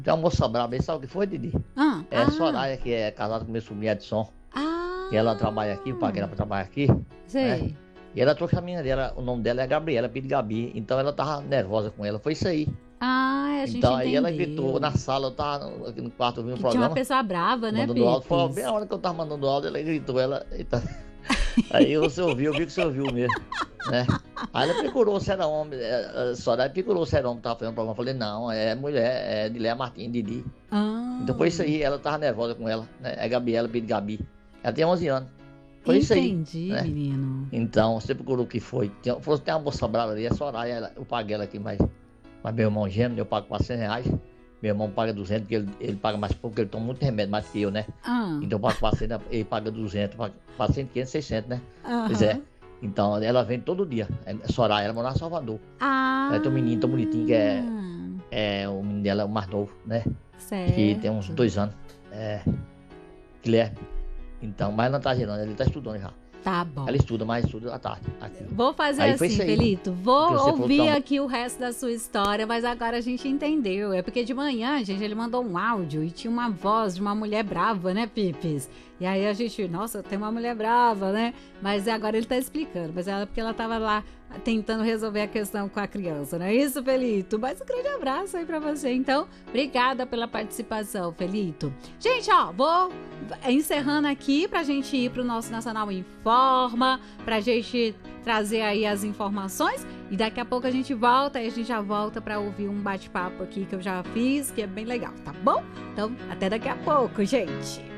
Tem uma moça braba aí, sabe o que foi, Didi? É a Soraya, que é casada com meu sobrinho Edson. E ela trabalha aqui, eu paguei ela pra trabalhar aqui, né? Sei. E ela trouxe a menina dela, o nome dela é Gabriela, filha de Gabi. Então ela tava nervosa com ela, foi isso aí. A gente Então aí ela entendeu. gritou na sala, eu tava aqui no quarto ouvindo o Que tinha uma programa, pessoa brava, né, mandando áudio. Foi Pipes? bem a hora que eu tava mandando áudio, ela gritou, eita. Aí você ouviu, eu vi que você ouviu mesmo, né? Aí ela procurou se era homem, a Soraya procurou se era homem que tava fazendo o programa. Eu falei, não, é mulher, é Dileia Martins, Didi. Então foi isso aí, ela tava nervosa com ela, né? É Gabriela, filha de Gabi. Ela tem 11 anos. Foi isso aí. Entendi, Né? menino. Então, você procurou o que foi. Tem uma moça brava ali, a Soraya, eu paguei ela aqui, mas meu irmão gêmeo, eu pago R$ 400. Meu irmão paga 200, porque ele paga mais pouco, porque ele toma muito remédio, mais que eu, né? Então eu pago 400, ele paga 200, paga 400, 500, 600, né? Pois é. Então, ela vem todo dia. Soraya, ela mora em Salvador. Ela tem um menino tão bonitinho, que é o menino dela, o mais novo, né? Certo. Que tem uns 2 anos. Guilherme. Então, mas ela não tá gerando, ele tá estudando já. Tá bom. Ela estuda, mas estuda à tarde. Aqui. Vou fazer Aí assim, Felito. Vou ouvir aqui o resto da sua história, mas agora a gente entendeu. É porque de manhã, gente, ele mandou um áudio e tinha uma voz de uma mulher brava, né, Pipes? E aí a gente, nossa, tem uma mulher brava, né? Mas agora ele tá explicando. Mas ela, porque ela tava lá tentando resolver a questão com a criança, não é isso, Felito? Mas um grande abraço aí pra você. Então, obrigada pela participação, Felito. Gente, ó, vou encerrando aqui pra gente ir pro nosso Nacional Informa, pra gente trazer aí as informações e daqui a pouco a gente volta e a gente já volta pra ouvir um bate-papo aqui que eu já fiz, que é bem legal, tá bom? Então, até daqui a pouco, gente.